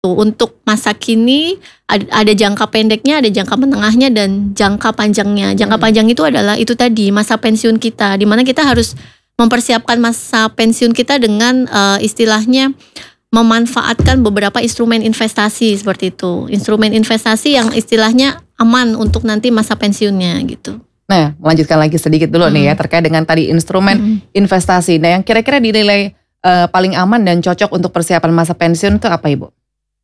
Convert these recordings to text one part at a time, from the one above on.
Untuk masa kini ada jangka pendeknya, ada jangka menengahnya, dan jangka panjangnya. Jangka panjang itu adalah itu tadi, masa pensiun kita, di mana kita harus mempersiapkan masa pensiun kita dengan istilahnya memanfaatkan beberapa instrumen investasi seperti itu. Instrumen investasi yang istilahnya aman untuk nanti masa pensiunnya gitu. Nah, melanjutkan lagi sedikit dulu nih ya terkait dengan tadi instrumen investasi. Nah, yang kira-kira dinilai paling aman dan cocok untuk persiapan masa pensiun itu apa, Ibu?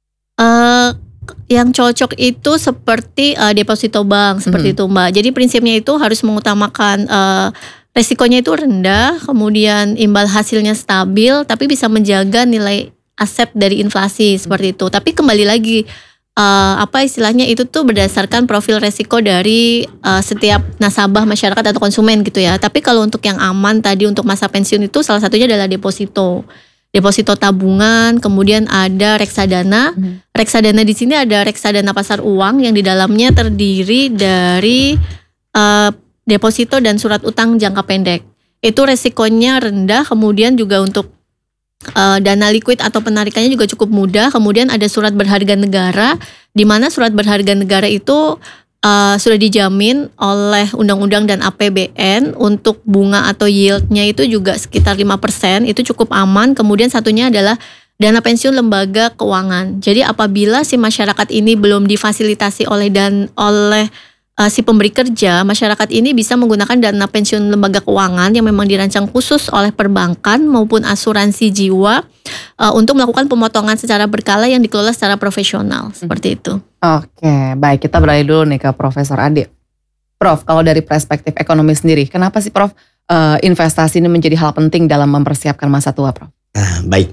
Yang cocok itu seperti deposito bank seperti itu, Mbak. Jadi prinsipnya itu harus mengutamakan resikonya itu rendah, kemudian imbal hasilnya stabil, tapi bisa menjaga nilai aset dari inflasi seperti itu. Tapi kembali lagi apa istilahnya itu tuh berdasarkan profil resiko dari setiap nasabah masyarakat atau konsumen gitu ya. Tapi kalau untuk yang aman tadi untuk masa pensiun itu salah satunya adalah deposito tabungan, kemudian ada reksadana. Reksadana di sini ada reksadana pasar uang yang di dalamnya terdiri dari deposito dan surat utang jangka pendek. Itu resikonya rendah, kemudian juga untuk dana liquid atau penarikannya juga cukup mudah. Kemudian ada surat berharga negara, di mana surat berharga negara itu sudah dijamin oleh undang-undang dan APBN. Untuk bunga atau yieldnya itu juga sekitar 5%, itu cukup aman. Kemudian satunya adalah dana pensiun lembaga keuangan. Jadi apabila si masyarakat ini belum difasilitasi oleh si pemberi kerja, masyarakat ini bisa menggunakan dana pensiun lembaga keuangan yang memang dirancang khusus oleh perbankan maupun asuransi jiwa untuk melakukan pemotongan secara berkala yang dikelola secara profesional, seperti itu. Oke, baik, kita beralih dulu nih ke Profesor Ade. Prof, kalau dari perspektif ekonomi sendiri, kenapa sih Prof investasi ini menjadi hal penting dalam mempersiapkan masa tua, Prof? Baik,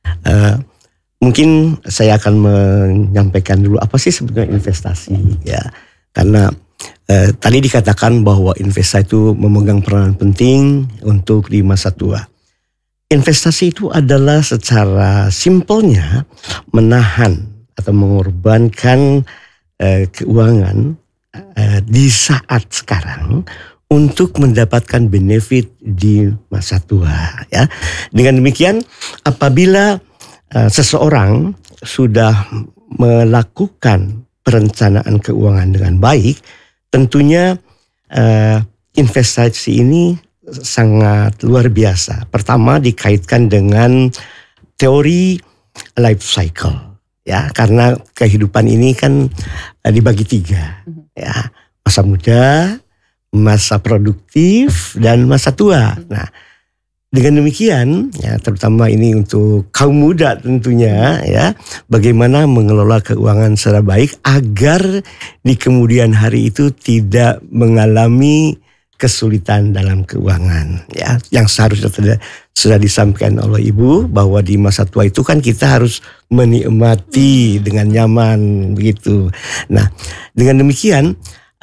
mungkin saya akan menyampaikan dulu apa sih sebenarnya investasi ya, karena tadi dikatakan bahwa investasi itu memegang peranan penting untuk di masa tua. Investasi itu adalah secara simpelnya menahan atau mengorbankan keuangan di saat sekarang untuk mendapatkan benefit di masa tua ya. Dengan demikian apabila seseorang sudah melakukan perencanaan keuangan dengan baik, tentunya investasi ini sangat luar biasa. Pertama dikaitkan dengan teori life cycle ya, karena kehidupan ini kan dibagi 3 ya, masa muda, masa produktif, dan masa tua. Nah, dengan demikian ya, terutama ini untuk kaum muda tentunya ya, bagaimana mengelola keuangan secara baik agar di kemudian hari itu tidak mengalami kesulitan dalam keuangan ya, yang seharusnya sudah disampaikan oleh Ibu bahwa di masa tua itu kan kita harus menikmati dengan nyaman begitu. Nah, dengan demikian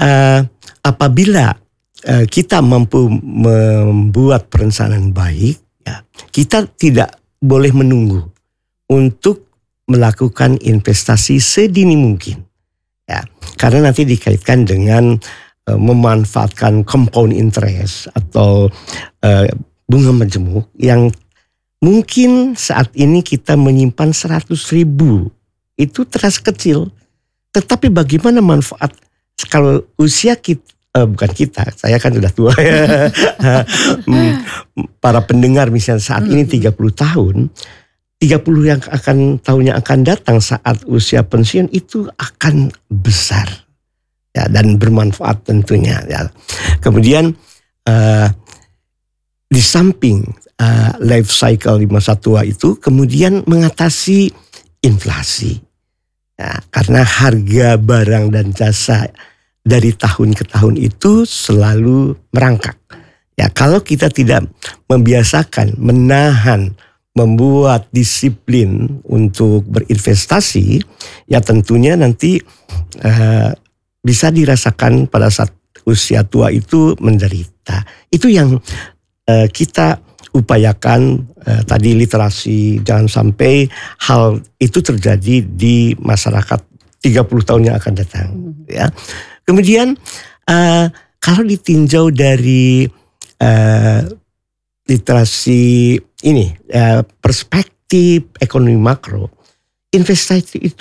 apabila kita mampu membuat perencanaan baik ya, kita tidak boleh menunggu untuk melakukan investasi sedini mungkin ya, karena nanti dikaitkan dengan memanfaatkan compound interest atau bunga majemuk yang mungkin saat ini kita menyimpan 100.000 itu terasa kecil, tetapi bagaimana manfaat kalau usia kita, bukan kita, saya kan sudah tua ya. Para pendengar misalnya saat ini 30 tahun, 30 tahun yang akan datang saat usia pensiun itu akan besar ya, dan bermanfaat tentunya ya. Kemudian di samping life cycle di masa tua itu, kemudian mengatasi inflasi ya, karena harga barang dan jasa dari tahun ke tahun itu selalu merangkak ya. Kalau kita tidak membiasakan menahan, membuat disiplin untuk berinvestasi ya, tentunya nanti bisa dirasakan pada saat usia tua itu menderita. Itu yang kita upayakan tadi, literasi, jangan sampai hal itu terjadi di masyarakat 30 tahun yang akan datang ya. Kemudian kalau ditinjau dari literasi ini perspektif ekonomi makro, investasi itu